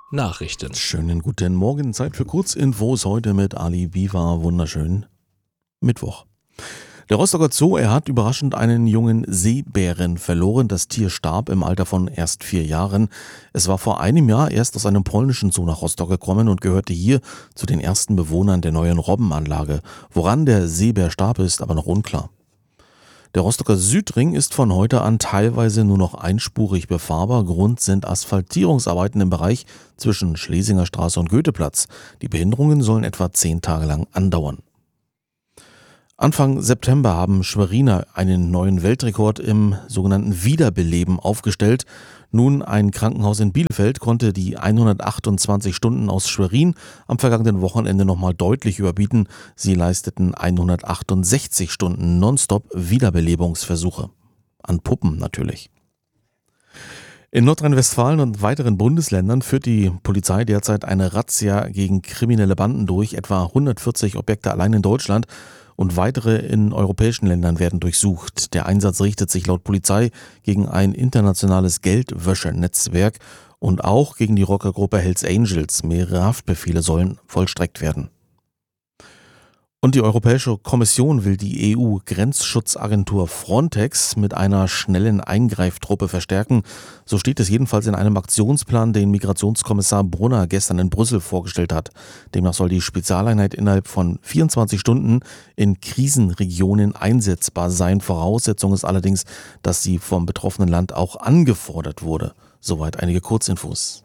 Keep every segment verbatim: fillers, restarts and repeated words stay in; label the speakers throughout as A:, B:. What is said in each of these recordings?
A: Nachrichten.
B: Schönen guten Morgen, Zeit für Kurzinfos heute mit Ali Biwa. Wunderschönen Mittwoch. Der Rostocker Zoo, er hat überraschend einen jungen Seebären verloren. Das Tier starb im Alter von erst vier Jahren. Es war vor einem Jahr erst aus einem polnischen Zoo nach Rostock gekommen und gehörte hier zu den ersten Bewohnern der neuen Robbenanlage. Woran der Seebär starb, ist aber noch unklar. Der Rostocker Südring ist von heute an teilweise nur noch einspurig befahrbar. Grund sind Asphaltierungsarbeiten im Bereich zwischen Schlesinger Straße und Goetheplatz. Die Behinderungen sollen etwa zehn Tage lang andauern. Anfang September haben Schweriner einen neuen Weltrekord im sogenannten Wiederbeleben aufgestellt. Nun, ein Krankenhaus in Bielefeld konnte die hundertachtundzwanzig Stunden aus Schwerin am vergangenen Wochenende nochmal deutlich überbieten. Sie leisteten hundertachtundsechzig Stunden nonstop Wiederbelebungsversuche. An Puppen natürlich. In Nordrhein-Westfalen und weiteren Bundesländern führt die Polizei derzeit eine Razzia gegen kriminelle Banden durch. Etwa hundertvierzig Objekte allein in Deutschland und weitere in europäischen Ländern werden durchsucht. Der Einsatz richtet sich laut Polizei gegen ein internationales Geldwäschenetzwerk und auch gegen die Rockergruppe Hells Angels. Mehrere Haftbefehle sollen vollstreckt werden. Und die Europäische Kommission will die E U-Grenzschutzagentur Frontex mit einer schnellen Eingreiftruppe verstärken. So steht es jedenfalls in einem Aktionsplan, den Migrationskommissar Brunner gestern in Brüssel vorgestellt hat. Demnach soll die Spezialeinheit innerhalb von vierundzwanzig Stunden in Krisenregionen einsetzbar sein. Voraussetzung ist allerdings, dass sie vom betroffenen Land auch angefordert wurde. Soweit einige Kurzinfos.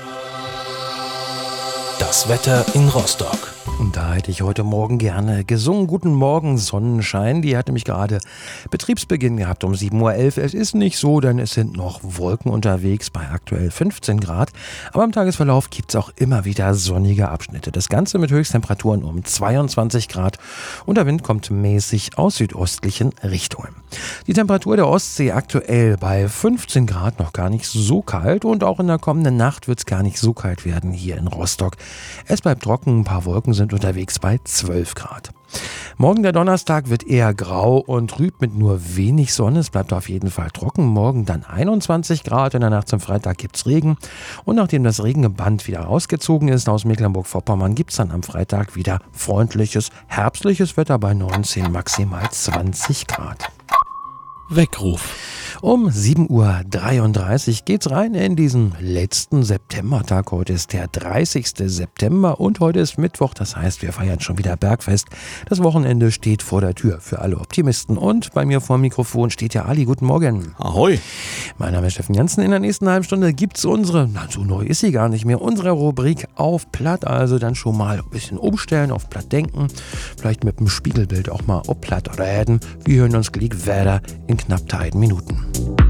A: Das Wetter in Rostock.
C: Und da hätte ich heute Morgen gerne gesungen. Guten Morgen, Sonnenschein. Die hatte mich gerade Betriebsbeginn gehabt um sieben Uhr elf. Es ist nicht so, denn es sind noch Wolken unterwegs bei aktuell fünfzehn Grad. Aber im Tagesverlauf gibt es auch immer wieder sonnige Abschnitte. Das Ganze mit Höchsttemperaturen um zweiundzwanzig Grad. Und der Wind kommt mäßig aus südöstlichen Richtungen. Die Temperatur der Ostsee aktuell bei fünfzehn Grad, noch gar nicht so kalt. Und auch in der kommenden Nacht wird es gar nicht so kalt werden hier in Rostock. Es bleibt trocken, ein paar Wolken sind unterwegs bei zwölf Grad. Morgen der Donnerstag wird eher grau und trüb mit nur wenig Sonne. Es bleibt auf jeden Fall trocken. Morgen dann einundzwanzig Grad. In der Nacht zum Freitag gibt es Regen. Und nachdem das Regenband wieder rausgezogen ist aus Mecklenburg-Vorpommern, gibt es dann am Freitag wieder freundliches, herbstliches Wetter bei neunzehn, maximal zwanzig Grad.
A: Weckruf.
C: Um sieben Uhr dreiunddreißig geht's rein in diesen letzten Septembertag. Heute ist der dreißigste September und heute ist Mittwoch. Das heißt, wir feiern schon wieder Bergfest. Das Wochenende steht vor der Tür für alle Optimisten. Und bei mir vor dem Mikrofon steht ja Ali. Guten Morgen.
B: Ahoi.
C: Mein Name ist Steffen Janssen. In der nächsten halben Stunde gibt's unsere, na so neu ist sie gar nicht mehr, unsere Rubrik auf Platt. Also dann schon mal ein bisschen umstellen, auf Platt denken. Vielleicht mit dem Spiegelbild auch mal auf Platt oder Erden. Wir hören uns gleich weiter in knapp drei Minuten.